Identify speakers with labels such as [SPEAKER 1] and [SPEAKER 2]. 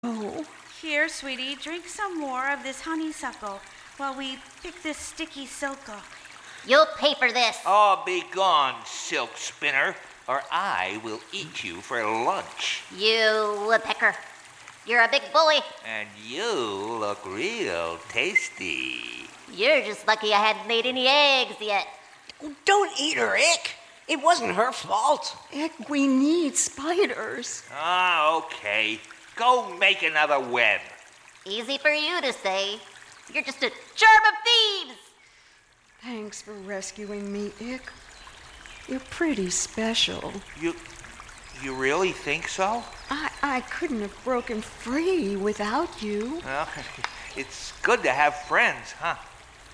[SPEAKER 1] Oh.
[SPEAKER 2] Here, sweetie, drink some more of this honeysuckle while we pick this sticky silk off.
[SPEAKER 3] You'll pay for this.
[SPEAKER 4] Oh, be gone, silk spinner, or I will eat you for lunch.
[SPEAKER 3] You woodpecker. You're a big bully.
[SPEAKER 4] And you look real tasty.
[SPEAKER 3] You're just lucky I hadn't laid any eggs yet.
[SPEAKER 5] Don't eat her, Ick. It wasn't her fault.
[SPEAKER 1] Ick, we need spiders.
[SPEAKER 4] Ah, okay. Go make another web.
[SPEAKER 3] Easy for you to say. You're just a germ of thieves.
[SPEAKER 1] Thanks for rescuing me, Ick. You're pretty special.
[SPEAKER 4] You really think so?
[SPEAKER 1] I couldn't have broken free without you.
[SPEAKER 4] Well, it's good to have friends, huh?